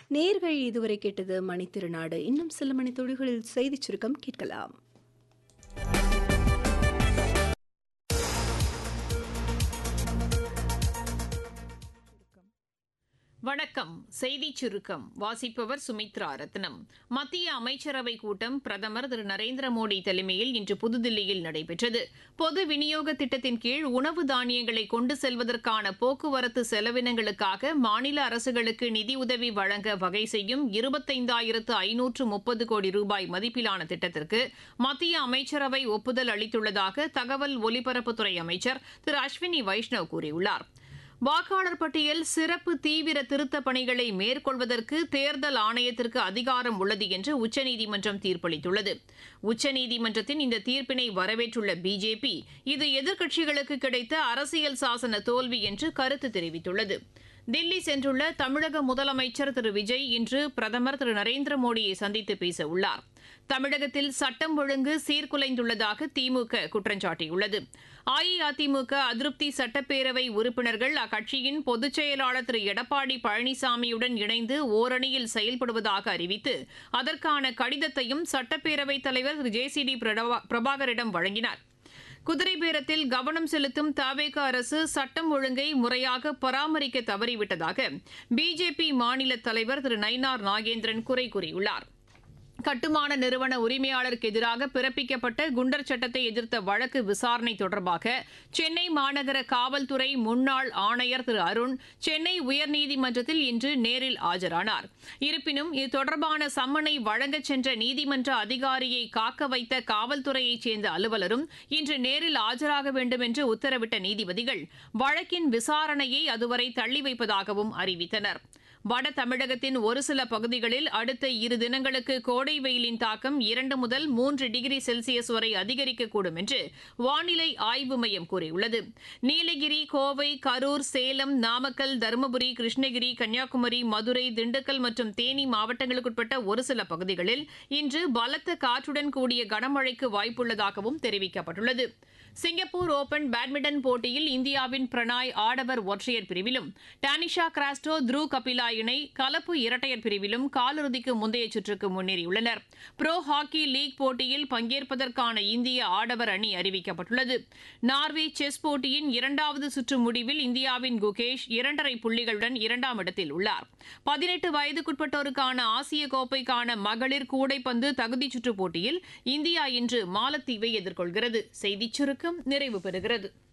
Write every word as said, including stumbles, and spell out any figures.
நேர்கள் இதுவரை கேட்டது மணித்திருநாடு. இன்னும் சில மணித்துளிகளில் செய்திச் சுருக்கம் கேட்கலாம். வணக்கம். செய்திச் சுருக்கம் வாசிப்பவர் சுமித்ரா ரத்னம். மத்திய அமைச்சரவை கூட்டம் பிரதமர் திரு நரேந்திர மோடி தலைமையில் இன்று புதுதில்லியில் நடைபெற்றது. பொது விநியோக திட்டத்தின் கீழ் உணவு தானியங்களை கொண்டு செல்வதற்கான போக்குவரத்து செலவினங்களுக்காக மாநில அரசுகளுக்கு நிதியுதவி வழங்க வகை செய்யும் இருபத்தைந்தாயிரத்து ஐநூற்று முப்பது கோடி ரூபாய் மதிப்பிலான திட்டத்திற்கு மத்திய அமைச்சரவை ஒப்புதல் அளித்துள்ளதாக தகவல் ஒலிபரப்புத்துறை அமைச்சர் திரு அஸ்வினி வைஷ்ணவ் கூறியுள்ளார். வாக்காளர் பட்டியல் சிறப்பு தீவிர திருத்தப் பணிகளை மேற்கொள்வதற்கு தேர்தல் ஆணையத்திற்கு அதிகாரம் உள்ளது என்று உச்சநீதிமன்றம் தீர்ப்பளித்துள்ளது. உச்சநீதிமன்றத்தின் இந்த தீர்ப்பினை வரவேற்றுள்ள பிஜேபி இது எதிர்க்கட்சிகளுக்கு கிடைத்த அரசியல் சாசன தோல்வி என்று கருத்து தெரிவித்துள்ளது. தில்லி சென்றுள்ள தமிழக முதலமைச்சர் திரு விஜய் இன்று பிரதமர் திரு நரேந்திர மோடியை சந்தித்து பேச உள்ளார். தமிழகத்தில் சட்டம் ஒழுங்கு சீர்குலைந்துள்ளதாக திமுக குற்றம் சாட்டியுள்ளது. அஇஅதிமுக அதிருப்தி சட்டப்பேரவை உறுப்பினர்கள் அக்கட்சியின் பொதுச் செயலாளர் திரு எடப்பாடி பழனிசாமியுடன் இணைந்து ஓரணியில் செயல்படுவதாக அறிவித்து அதற்கான கடிதத்தையும் சட்டப்பேரவைத் தலைவர் திரு ஜே சி டி பிரபாகரிடம் வழங்கினார். குதிரை பேரத்தில் கவனம் செலுத்தும் தவேக அரசு சட்டம் ஒழுங்கை முறையாக பராமரிக்க தவறிவிட்டதாக பிஜேபி மாநில தலைவர் திரு நயினார் நாகேந்திரன் குறை கூறியுள்ளார். கட்டுமான நிறுவன உரிமையாளருக்கு எதிராக பிறப்பிக்கப்பட்ட குண்டர் சட்டத்தை எதிர்த்த வழக்கு விசாரணை தொடர்பாக சென்னை மாநகர காவல்துறை முன்னாள் ஆணையர் திரு அருண் சென்னை உயர்நீதிமன்றத்தில் இன்று நேரில் ஆஜரானார். இருப்பினும் இது தொடர்பான சம்மனை வழங்கச் சென்ற நீதிமன்ற அதிகாரியை காக்க வைத்த காவல்துறையைச் சேர்ந்த அலுவலரும் இன்று நேரில் ஆஜராக வேண்டும் என்று உத்தரவிட்ட நீதிபதிகள் வழக்கின் விசாரணையை அதுவரை தள்ளி வைப்பதாகவும் அறிவித்தனர். வட தமிழகத்தின் ஒரு சில பகுதிகளில் அடுத்த இரு தினங்களுக்கு கோடை வெயிலின் தாக்கம் இரண்டு முதல் மூன்று டிகிரி செல்சியஸ் வரை அதிகரிக்கக்கூடும் என்று வானிலை ஆய்வு மையம் கூறியுள்ளது. நீலகிரி, கோவை, கரூர், சேலம், நாமக்கல், தருமபுரி, கிருஷ்ணகிரி, கன்னியாகுமரி, மதுரை, திண்டுக்கல் மற்றும் தேனி மாவட்டங்களுக்குட்பட்ட ஒரு சில பகுதிகளில் இன்று பலத்த காற்றுடன் கூடிய கனமழைக்கு வாய்ப்புள்ளதாகவும் தெரிவிக்கப்பட்டுள்ளது. சிங்கப்பூர் ஓபன் பேட்மிண்டன் போட்டியில் இந்தியாவின் பிரணாய் ஆடவர் ஒற்றையர் பிரிவிலும் டானிஷா கிராஸ்டோ, த்ருவ் கபிலா இணை கலப்பு இரட்டையர் பிரிவிலும் காலிறுதிக்கு முந்தைய சுற்றுக்கு முன்னேறியுள்ளனர். புரோ ஹாக்கி லீக் போட்டியில் பங்கேற்பதற்கான இந்திய ஆடவர் அணி அறிவிக்கப்பட்டுள்ளது. நார்வே செஸ் போட்டியின் இரண்டாவது சுற்று முடிவில் இந்தியாவின் குகேஷ் இரண்டரை புள்ளிகளுடன் இரண்டாம் இடத்தில் உள்ளார். பதினெட்டு வயதுக்குட்பட்டோருக்கான ஆசிய கோப்பைக்கான மகளிர் கூடைப்பந்து தகுதிச் சுற்றுப் போட்டியில் இந்தியா இன்று மாலத்தீவை எதிர்கொள்கிறது. செய்திச் சுருக்கம் நிறைவு பெறுகிறது.